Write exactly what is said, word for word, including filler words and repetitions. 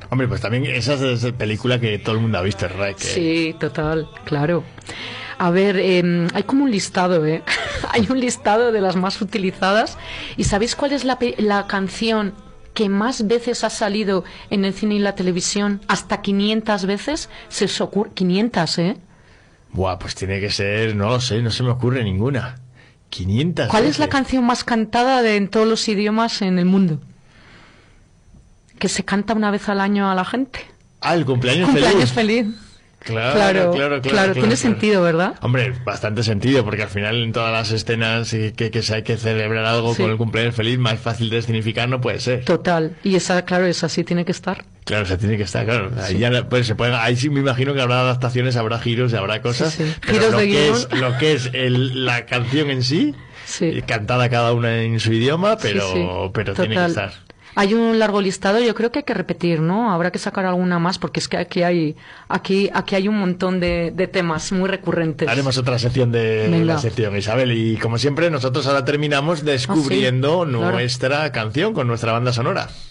Hombre, pues también esa es la película que todo el mundo ha visto, Rec. ¿eh? Sí, total, claro. A ver, eh, hay como un listado, ¿eh? Hay un listado de las más utilizadas. ¿Y sabéis cuál es la, la canción que más veces ha salido en el cine y la televisión? Hasta quinientas veces. Se os ocurre... quinientas, ¿eh? Buah, pues tiene que ser... No lo sé, no se me ocurre ninguna. quinientas ¿Cuál veces. es la canción más cantada de, en todos los idiomas en el mundo? Que se canta una vez al año a la gente. Ah, el cumpleaños, Cumpleaños feliz. feliz. Claro, Claro, claro, claro, claro, claro, tiene claro. sentido, ¿verdad? Hombre, bastante sentido, porque al final en todas las escenas que, que se hay que celebrar algo Sí. con el cumpleaños feliz, más fácil de significar no puede ser. Total. Y esa, claro, esa sí tiene que estar. Claro, o sea, tiene que estar, claro. Ahí, Sí. ya, pues, se puede, ahí sí me imagino que habrá adaptaciones, habrá giros, habrá cosas. Sí, sí. Pero Giros lo, de que guión. es, lo que es el, la canción en sí, Sí. eh, cantada cada una en su idioma, pero, Sí, sí. pero Total. tiene que estar. Hay un largo listado, yo creo que hay que repetir, ¿no? Habrá que sacar alguna más, porque es que aquí hay aquí aquí hay un montón de, de temas muy recurrentes. Haremos otra sección de Venga. la sección, Isabel. Y como siempre, nosotros ahora terminamos descubriendo Ah, sí, claro. nuestra canción con nuestra banda sonora.